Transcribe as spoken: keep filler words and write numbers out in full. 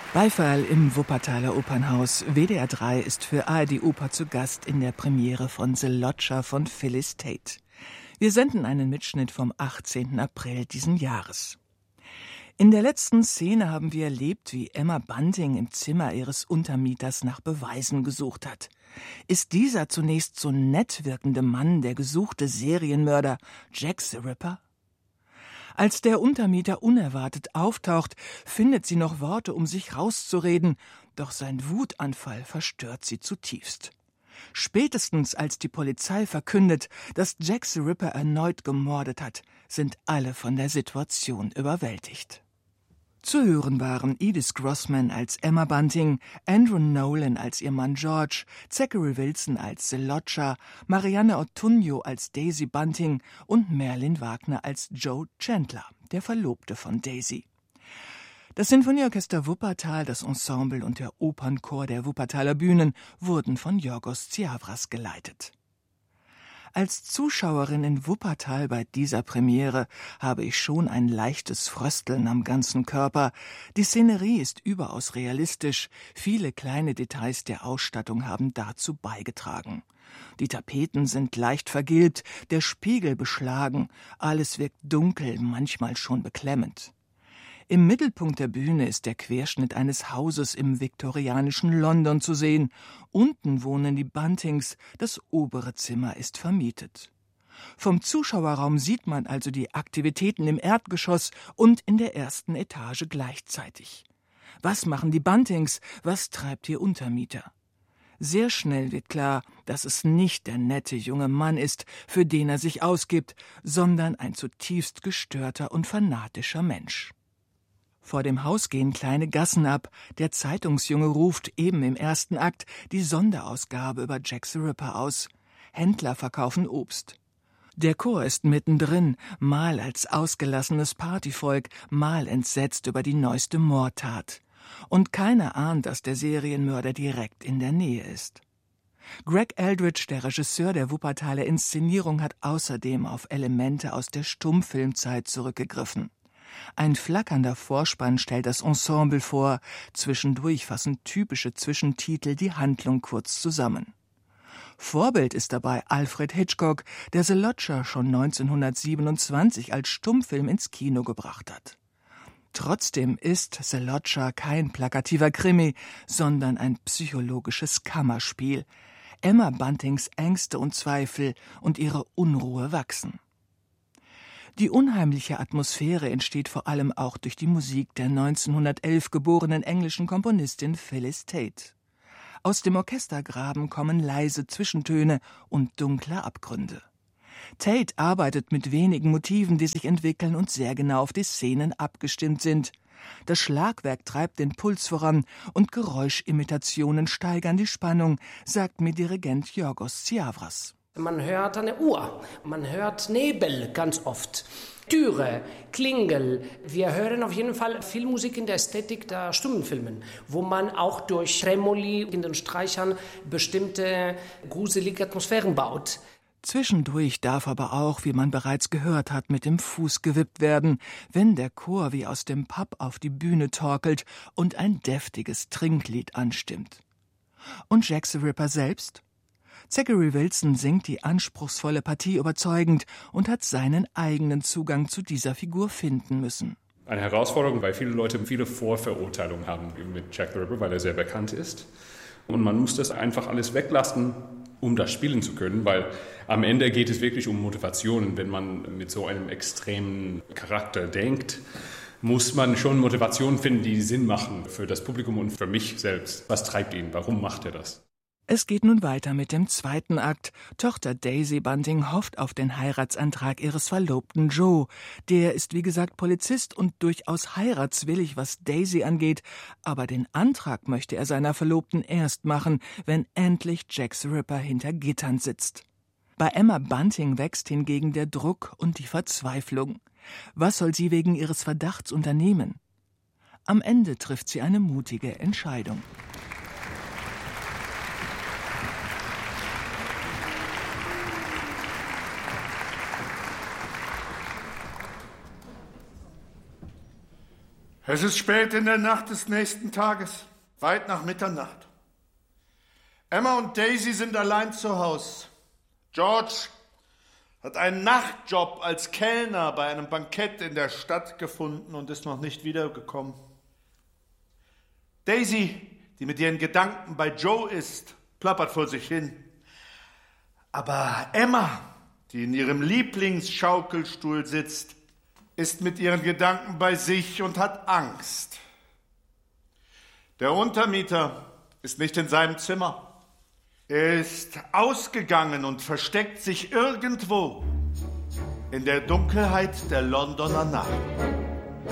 Beifall im Wuppertaler Opernhaus. W D R drei ist für A R D Oper zu Gast in der Premiere von The Lodger von Phyllis Tate. Wir senden einen Mitschnitt vom achtzehnten April diesen Jahres. In der letzten Szene haben wir erlebt, wie Emma Bunting im Zimmer ihres Untermieters nach Beweisen gesucht hat. Ist dieser zunächst so nett wirkende Mann der gesuchte Serienmörder Jack the Ripper? Als der Untermieter unerwartet auftaucht, findet sie noch Worte, um sich rauszureden, doch sein Wutanfall verstört sie zutiefst. Spätestens als die Polizei verkündet, dass Jack the Ripper erneut gemordet hat, sind alle von der Situation überwältigt. Zu hören waren Edith Grossman als Emma Bunting, Andrew Nolan als ihr Mann George, Zachary Wilson als The Lodger, Marianne Ottunjo als Daisy Bunting und Merlin Wagner als Joe Chandler, der Verlobte von Daisy. Das Sinfonieorchester Wuppertal, das Ensemble und der Opernchor der Wuppertaler Bühnen wurden von Yorgos Tsiavras geleitet. Als Zuschauerin in Wuppertal bei dieser Premiere habe ich schon ein leichtes Frösteln am ganzen Körper. Die Szenerie ist überaus realistisch. Viele kleine Details der Ausstattung haben dazu beigetragen. Die Tapeten sind leicht vergilbt, der Spiegel beschlagen. Alles wirkt dunkel, manchmal schon beklemmend. Im Mittelpunkt der Bühne ist der Querschnitt eines Hauses im viktorianischen London zu sehen. Unten wohnen die Buntings, das obere Zimmer ist vermietet. Vom Zuschauerraum sieht man also die Aktivitäten im Erdgeschoss und in der ersten Etage gleichzeitig. Was machen die Buntings? Was treibt ihr Untermieter? Sehr schnell wird klar, dass es nicht der nette junge Mann ist, für den er sich ausgibt, sondern ein zutiefst gestörter und fanatischer Mensch. Vor dem Haus gehen kleine Gassen ab. Der Zeitungsjunge ruft eben im ersten Akt die Sonderausgabe über Jack the Ripper aus. Händler verkaufen Obst. Der Chor ist mittendrin, mal als ausgelassenes Partyvolk, mal entsetzt über die neueste Mordtat. Und keiner ahnt, dass der Serienmörder direkt in der Nähe ist. Greg Eldridge, der Regisseur der Wuppertaler Inszenierung, hat außerdem auf Elemente aus der Stummfilmzeit zurückgegriffen. Ein flackernder Vorspann stellt das Ensemble vor, zwischendurch fassen typische Zwischentitel die Handlung kurz zusammen. Vorbild ist dabei Alfred Hitchcock, der The Lodger schon neunzehnhundertsiebenundzwanzig als Stummfilm ins Kino gebracht hat. Trotzdem ist The Lodger kein plakativer Krimi, sondern ein psychologisches Kammerspiel. Emma Buntings Ängste und Zweifel und ihre Unruhe wachsen. Die unheimliche Atmosphäre entsteht vor allem auch durch die Musik der neunzehnhundertelf geborenen englischen Komponistin Phyllis Tate. Aus dem Orchestergraben kommen leise Zwischentöne und dunkle Abgründe. Tate arbeitet mit wenigen Motiven, die sich entwickeln und sehr genau auf die Szenen abgestimmt sind. Das Schlagwerk treibt den Puls voran und Geräuschimitationen steigern die Spannung, sagt mir Dirigent Yorgos Tsiavras. Man hört eine Uhr, man hört Nebel ganz oft, Türe, Klingel. Wir hören auf jeden Fall viel Musik in der Ästhetik der Stummfilmen, wo man auch durch Tremoli in den Streichern bestimmte gruselige Atmosphären baut. Zwischendurch darf aber auch, wie man bereits gehört hat, mit dem Fuß gewippt werden, wenn der Chor wie aus dem Pub auf die Bühne torkelt und ein deftiges Trinklied anstimmt. Und Jack the Ripper selbst? Zachary Wilson singt die anspruchsvolle Partie überzeugend und hat seinen eigenen Zugang zu dieser Figur finden müssen. Eine Herausforderung, weil viele Leute viele Vorverurteilungen haben mit Jack the Ripper, weil er sehr bekannt ist. Und man muss das einfach alles weglassen, um das spielen zu können, weil am Ende geht es wirklich um Motivation. Wenn man mit so einem extremen Charakter denkt, muss man schon Motivationen finden, die Sinn machen für das Publikum und für mich selbst. Was treibt ihn? Warum macht er das? Es geht nun weiter mit dem zweiten Akt. Tochter Daisy Bunting hofft auf den Heiratsantrag ihres Verlobten Joe. Der ist wie gesagt Polizist und durchaus heiratswillig, was Daisy angeht. Aber den Antrag möchte er seiner Verlobten erst machen, wenn endlich Jack the Ripper hinter Gittern sitzt. Bei Emma Bunting wächst hingegen der Druck und die Verzweiflung. Was soll sie wegen ihres Verdachts unternehmen? Am Ende trifft sie eine mutige Entscheidung. Es ist spät in der Nacht des nächsten Tages, weit nach Mitternacht. Emma und Daisy sind allein zu Haus. George hat einen Nachtjob als Kellner bei einem Bankett in der Stadt gefunden und ist noch nicht wiedergekommen. Daisy, die mit ihren Gedanken bei Joe ist, plappert vor sich hin. Aber Emma, die in ihrem Lieblingsschaukelstuhl sitzt, ist mit ihren Gedanken bei sich und hat Angst. Der Untermieter ist nicht in seinem Zimmer. Er ist ausgegangen und versteckt sich irgendwo in der Dunkelheit der Londoner Nacht.